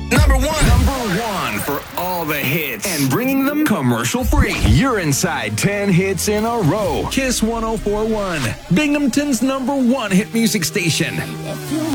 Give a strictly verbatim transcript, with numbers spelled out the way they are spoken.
Number one. Number one for all the hits and bringing them commercial free. You're inside ten hits in a row. Kiss one oh four point one, Binghamton's number one hit music station. If you